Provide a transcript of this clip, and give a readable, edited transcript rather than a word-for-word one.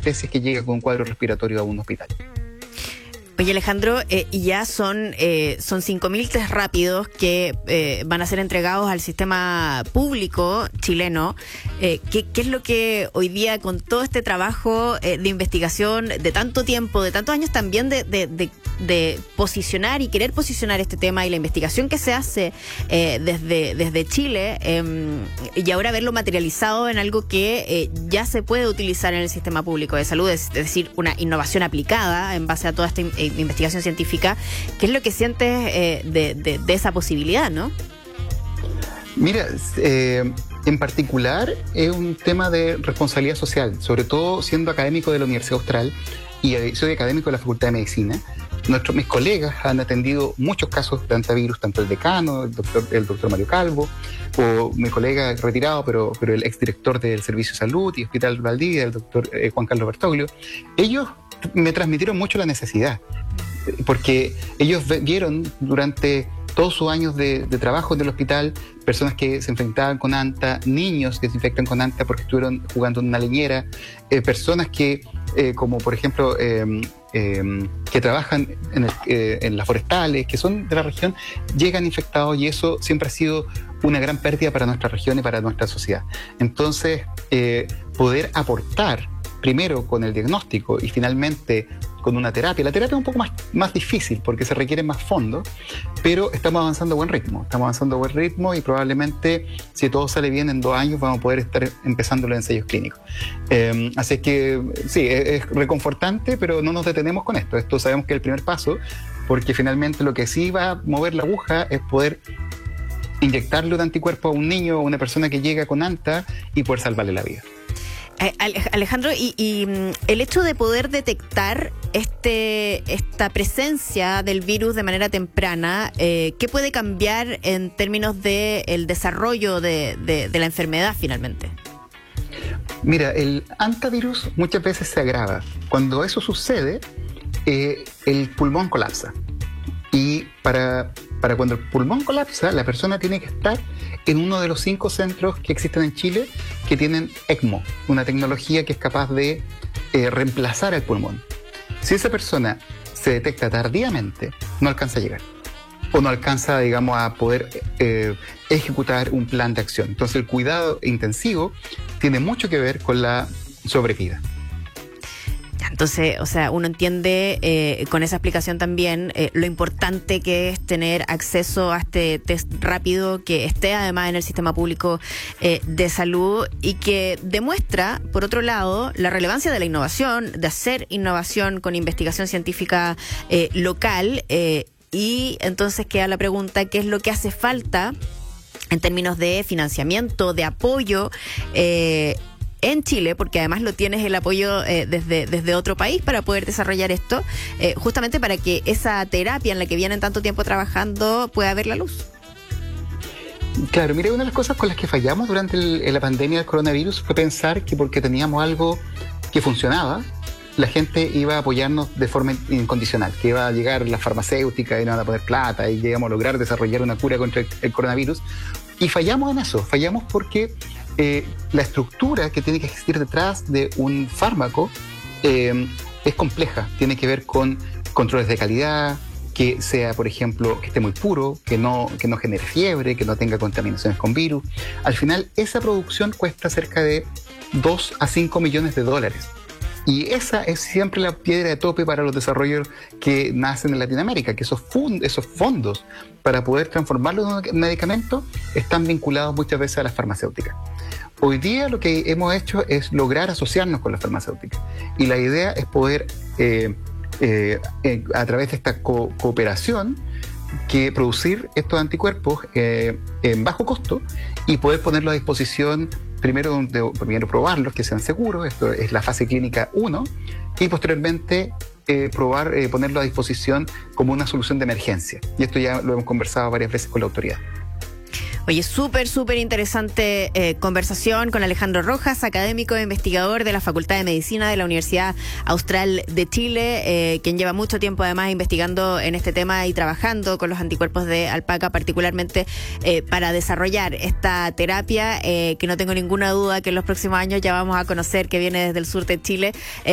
si es que llega con un cuadro respiratorio a un hospital. Oye, Alejandro, y ya son 5.000 test rápidos que van a ser entregados al sistema público chileno. ¿Qué es lo que hoy día, con todo este trabajo de investigación de tanto tiempo, de tantos años también de posicionar y querer posicionar este tema y la investigación que se hace desde Chile, y ahora verlo materializado en algo que ya se puede utilizar en el sistema público de salud, es decir, una innovación aplicada en base a toda esta investigación científica? ¿Qué es lo que sientes de esa posibilidad, no? Mira, en particular es un tema de responsabilidad social, sobre todo siendo académico de la Universidad Austral y soy académico de la Facultad de Medicina. Mis colegas han atendido muchos casos de hantavirus, tanto el decano, el doctor Mario Calvo, o mi colega retirado, pero el exdirector del Servicio de Salud y Hospital Valdivia, el doctor Juan Carlos Bertoglio. Ellos me transmitieron mucho la necesidad, porque ellos vieron durante todos sus años de trabajo en el hospital personas que se enfrentaban con anta, niños que se infectan con anta porque estuvieron jugando en una leñera, personas que, como por ejemplo, que trabajan en las forestales, que son de la región, llegan infectados, y eso siempre ha sido una gran pérdida para nuestra región y para nuestra sociedad. Entonces, poder aportar primero con el diagnóstico y finalmente con una terapia. La terapia es un poco más difícil porque se requiere más fondos, pero estamos avanzando a buen ritmo y probablemente, si todo sale bien, en 2 años vamos a poder estar empezando los ensayos clínicos. Así que sí, es reconfortante, pero no nos detenemos con esto. Esto sabemos que es el primer paso, porque finalmente lo que sí va a mover la aguja es poder inyectarle un anticuerpo a un niño o a una persona que llega con anta y poder salvarle la vida. Alejandro, y el hecho de poder detectar esta presencia del virus de manera temprana, ¿qué puede cambiar en términos del desarrollo de la enfermedad finalmente? Mira, el hantavirus muchas veces se agrava. Cuando eso sucede, el pulmón colapsa. Y para cuando el pulmón colapsa, la persona tiene que estar en uno de los 5 centros que existen en Chile que tienen ECMO, una tecnología que es capaz de reemplazar el pulmón. Si esa persona se detecta tardíamente, no alcanza a llegar, o no alcanza, digamos, a poder ejecutar un plan de acción. Entonces, el cuidado intensivo tiene mucho que ver con la sobrevida. Entonces, o sea, uno entiende con esa explicación también lo importante que es tener acceso a este test rápido, que esté además en el sistema público de salud, y que demuestra, por otro lado, la relevancia de la innovación, de hacer innovación con investigación científica local, y entonces queda la pregunta: ¿qué es lo que hace falta en términos de financiamiento, de apoyo en Chile? Porque además lo tienes el apoyo desde otro país para poder desarrollar esto, justamente para que esa terapia en la que vienen tanto tiempo trabajando pueda ver la luz. Claro, mire, una de las cosas con las que fallamos durante la pandemia del coronavirus fue pensar que porque teníamos algo que funcionaba, la gente iba a apoyarnos de forma incondicional, que iba a llegar la farmacéutica y nos iban a poner plata y íbamos a lograr desarrollar una cura contra el coronavirus. Y fallamos en eso, fallamos porque la estructura que tiene que existir detrás de un fármaco es compleja. Tiene que ver con controles de calidad, que sea, por ejemplo, que esté muy puro, que no genere fiebre, que no tenga contaminaciones con virus. Al final, esa producción cuesta cerca de 2 a 5 millones de dólares. Y esa es siempre la piedra de tope para los desarrollos que nacen en Latinoamérica, que esos fondos para poder transformarlos en medicamentos están vinculados muchas veces a las farmacéuticas. Hoy día lo que hemos hecho es lograr asociarnos con las farmacéuticas, y la idea es poder, a través de esta cooperación, que producir estos anticuerpos en bajo costo y poder ponerlos a disposición. Primero probarlos, que sean seguros, esto es la fase clínica 1, y posteriormente ponerlo a disposición como una solución de emergencia. Y esto ya lo hemos conversado varias veces con la autoridad. Oye, súper interesante conversación con Alejandro Rojas, académico e investigador de la Facultad de Medicina de la Universidad Austral de Chile, quien lleva mucho tiempo además investigando en este tema y trabajando con los anticuerpos de alpaca, particularmente para desarrollar esta terapia que no tengo ninguna duda que en los próximos años ya vamos a conocer, que viene desde el sur de Chile.